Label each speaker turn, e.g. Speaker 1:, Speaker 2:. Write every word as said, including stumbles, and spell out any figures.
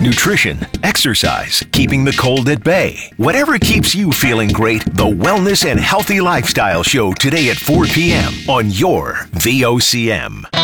Speaker 1: nutrition, exercise, keeping the cold at bay. Whatever keeps you feeling great, the Wellness and Healthy Lifestyle Show today at four p.m. on your V O C M.